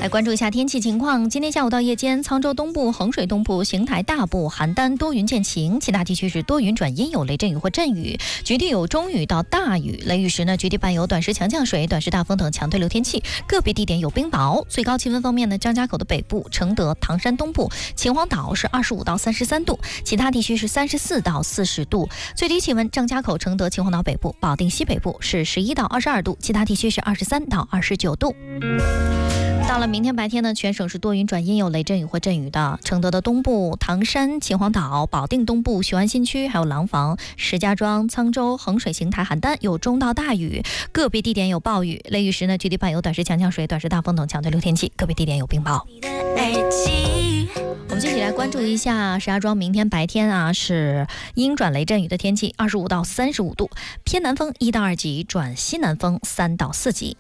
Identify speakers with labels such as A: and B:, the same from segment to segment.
A: 来关注一下天气情况。今天下午到夜间，沧州东部、衡水东部、邢台大部、邯郸多云见晴，其他地区是多云转阴，有雷阵雨或阵雨，局地有中雨到大雨。雷雨时呢，局地伴有短时强降水、短时大风等强对流天气，个别地点有冰雹。最高气温方面呢，张家口的北部、承德、唐山东部、秦皇岛是25到33度，其他地区是34到40度。最低气温，张家口、承德、秦皇岛北部、保定西北部是11到22度，其他地区是23到29度。到了明天白天呢，全省是多云转阴，有雷阵雨或阵雨的。承德的东部、唐山、秦皇岛、保定东部、雄安新区，还有廊坊、石家庄、沧州、衡水、邢台、邯郸有中到大雨，个别地点有暴雨。雷雨时呢，局地伴有短时强降水、短时大风等强对流天气，个别地点有冰雹。我们接下来关注一下石家庄明天白天啊，是阴转雷阵雨的天气，25到35度，偏南风1到2级转西南风3到4级。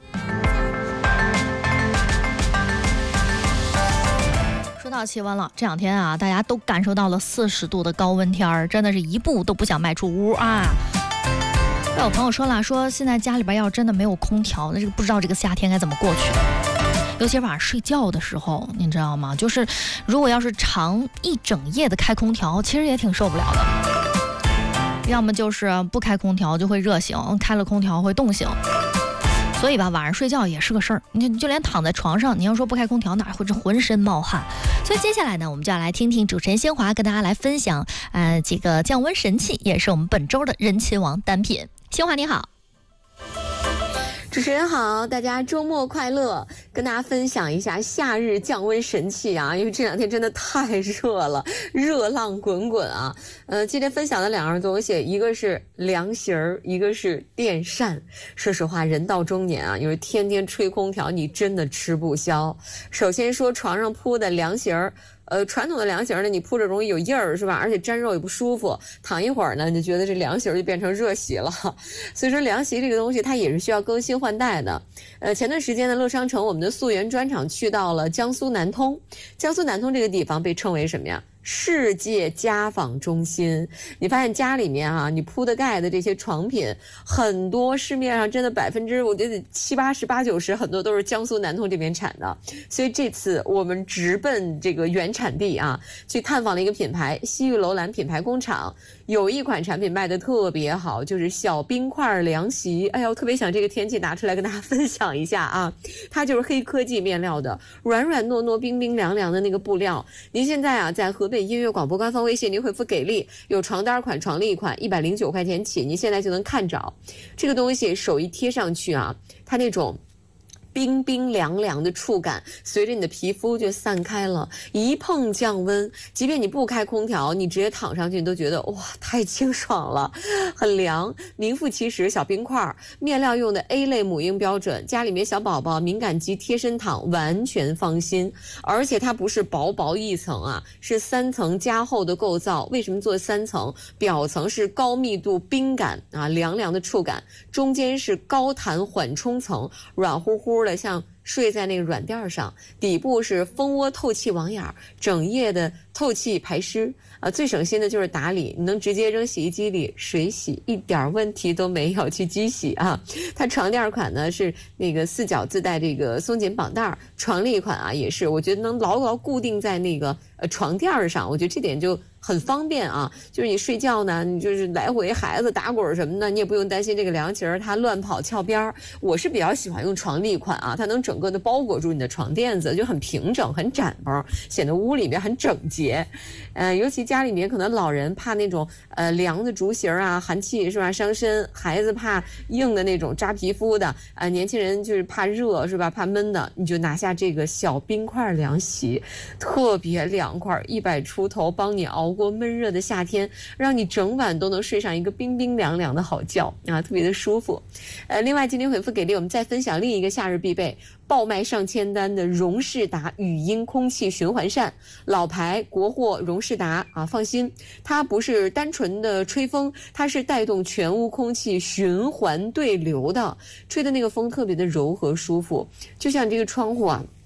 A: 说到气温了，这两天啊，大家都感受到了40度的高温天儿，真的是一步都不想迈出屋啊。有朋友说了，说现在家里边要真的没有空调，那这个不知道这个夏天该怎么过去。尤其是晚上睡觉的时候，你知道吗？就是如果要是长一整夜的开空调，其实也挺受不了的。要么就是不开空调就会热醒，开了空调会冻醒。所以吧，晚上睡觉也是个事儿。你就连躺在床上，你要说不开空调，哪会浑身冒汗？所以接下来呢，我们就要来听听主持人鲜华跟大家来分享，几个降温神器，也是我们本周的人气王单品。鲜华你好。
B: 主持人好，大家周末快乐！跟大家分享一下夏日降温神器啊，因为这两天真的太热了，热浪滚滚啊。今天分享的2样东西，一个是凉席儿，一个是电扇。说实话，人到中年啊，因为天天吹空调，你真的吃不消。首先说床上铺的凉席儿。传统的凉席呢，你铺着容易有印儿，是吧？而且沾肉也不舒服。躺一会儿呢，你就觉得这凉席就变成热席了。所以说，凉席这个东西它也是需要更新换代的。前段时间呢，乐商城我们的溯源专场去到了江苏南通。江苏南通这个地方被称为什么呀？世界家纺中心。你发现家里面啊，你铺的盖的这些床品，很多市面上真的我觉得70%、80%、90%很多都是江苏南通这边产的。所以这次我们直奔这个原产地啊，去探访了一个品牌西域楼兰品牌工厂，有一款产品卖得特别好，就是小冰块凉席。哎呀，我特别想这个天气拿出来跟大家分享一下啊。它就是黑科技面料的，软软糯糯、冰冰凉凉的那个布料。您现在啊，在河北音乐广播官方微信，您回复给力，有床单款、床笠款，109块钱起，您现在就能看着这个东西，手一贴上去啊，它那种冰冰凉凉的触感随着你的皮肤就散开了，一碰降温，即便你不开空调，你直接躺上去你都觉得哇，太清爽了，很凉，名副其实。小冰块，面料用的 A 类母婴标准，家里面小宝宝敏感肌贴身躺完全放心。而且它不是薄薄一层啊，是3层加厚的构造。为什么做3层？表层是高密度冰感啊，凉凉的触感，中间是高弹缓冲层，软乎乎像睡在那个软垫上，底部是蜂窝透气网眼，整夜的透气排湿啊。最省心的就是打理，你能直接扔洗衣机里水洗，一点问题都没有，去机洗啊。它床垫款呢是那个4角自带这个松紧绑带，床笠款啊也是，我觉得能牢牢固定在那个床垫上，我觉得这点就很方便啊。就是你睡觉呢，你就是来回孩子打滚什么的，你也不用担心这个凉席它乱跑翘边。我是比较喜欢用床笠款啊，它能整个的包裹住你的床垫子，就很平整很展包，显得屋里面很整洁。尤其家里面可能老人怕那种凉的竹席啊，寒气是吧伤身，孩子怕硬的那种扎皮肤的年轻人就是怕热是吧，怕闷的，你就拿下这个小冰块凉席，特别凉快，100出头，帮你熬过闷热的夏天，让你整晚都能睡上一个冰冰凉凉的好觉啊，特别的舒服。另外今天回复给力，我们再分享另一个夏日必备，爆卖上千单的荣仕达语音空气循环扇，老牌国货荣仕达啊，放心，它不是单纯的吹风，它是带动全屋空气循环对流的，吹的那个风特别的柔和舒服，就像这个窗户啊，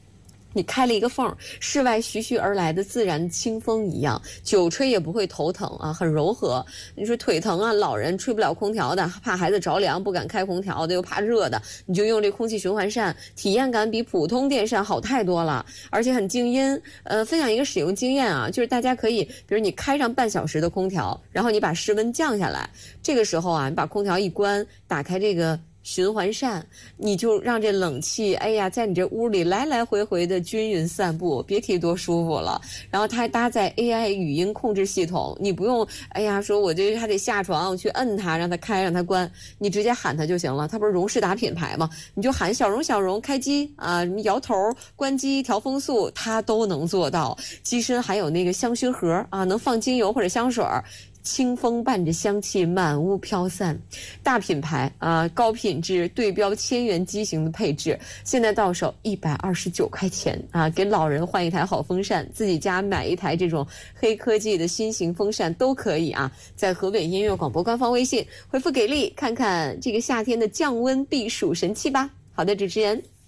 B: 你开了一个缝，室外徐徐而来的自然清风一样，久吹也不会头疼啊，很柔和。你说腿疼啊，老人吹不了空调的，怕孩子着凉不敢开空调的，又怕热的，你就用这空气循环扇，体验感比普通电扇好太多了，而且很静音。分享一个使用经验啊，就是大家可以，比如你开上半小时的空调，然后你把室温降下来，这个时候啊，你把空调一关，打开这个循环扇，你就让这冷气，哎呀，在你这屋里来来回回的均匀散步，别提多舒服了。然后它还搭载 AI 语音控制系统，你不用，哎呀，说我这还得下床我去摁它，让它开，让它关，你直接喊它就行了。它不是荣仕达品牌吗？你就喊小荣小荣开机啊，摇头关机调风速，它都能做到。机身还有那个香薰盒啊，能放精油或者香水。清风伴着香气满屋飘散，大品牌啊，高品质对标1000元机型的配置，现在到手129块钱啊，给老人换一台好风扇，自己家买一台这种黑科技的新型风扇都可以啊。在河北音乐广播官方微信回复给力，看看这个夏天的降温避暑神器吧。好的，主持人。